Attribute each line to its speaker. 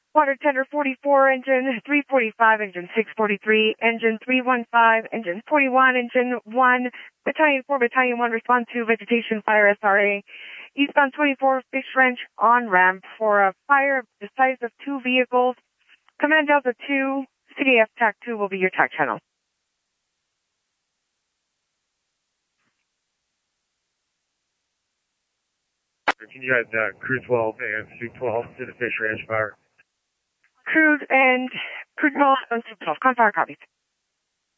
Speaker 1: Water tender 44, engine 345, engine 643, engine 315, engine 41, engine 1, Battalion 4, Battalion 1, respond to vegetation fire SRA. Eastbound 24, Fish Ranch on ramp for a fire the size of 2 vehicles. Command Delta 2, CDF TAC 2 will be your TAC channel.
Speaker 2: Can you guys crew 12 and Suit 12 to the Fish Ranch fire?
Speaker 1: Crew 12 and Suit 12, confire copies.